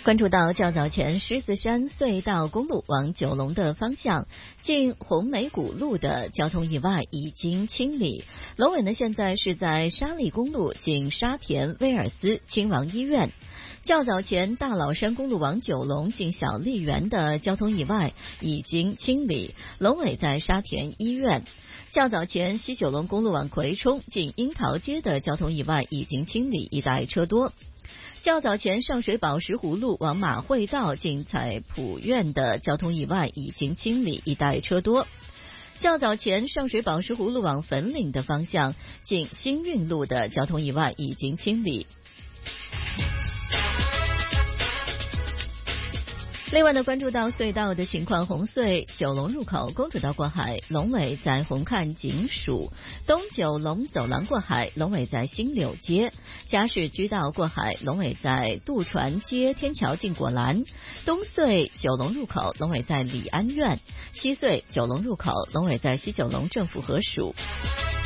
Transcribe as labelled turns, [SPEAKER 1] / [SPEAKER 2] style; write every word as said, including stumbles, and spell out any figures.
[SPEAKER 1] 关注到较早前狮子山隧道公路往九龙的方向进红梅谷路的交通意外已经清理，龙尾呢现在是在沙砾公路进沙田威尔斯亲王医院。较早前大老山公路往九龙进小丽园的交通意外已经清理，龙尾在沙田医院。较早前西九龙公路往葵冲进樱桃街的交通意外已经清理，一带车多。较早前上水宝石湖路往马会道进彩浦苑的交通意外已经清理，一带车多。较早前上水宝石湖路往粉岭的方向进新运路的交通意外已经清理。另外呢，关注到隧道的情况，红隧九龙入口公主道过海，龙尾在红磡警署；东九龙走廊过海，龙尾在新柳街；嘉士居道过海，龙尾在渡船街天桥进果栏；东隧九龙入口，龙尾在礼安苑；西隧九龙入口，龙尾在西九龙政府合署。